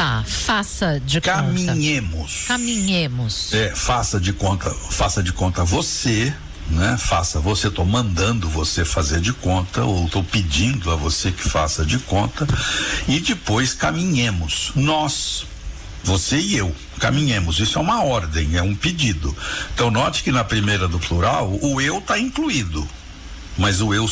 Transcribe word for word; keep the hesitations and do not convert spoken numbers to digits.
Tá, faça de Caminhemos. conta. Caminhemos. É, faça de conta, faça de conta você, né? Faça você, tô mandando você fazer de conta, ou tô pedindo a você que faça de conta, e depois caminhemos. Nós, você e eu, caminhemos. Isso é uma ordem, é um pedido. Então note que na primeira do plural, o eu tá incluído, mas o eu